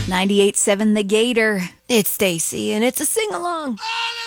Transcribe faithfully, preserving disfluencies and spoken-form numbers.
ninety-eight point seven The Gator. It's Stacy, and it's a sing-along.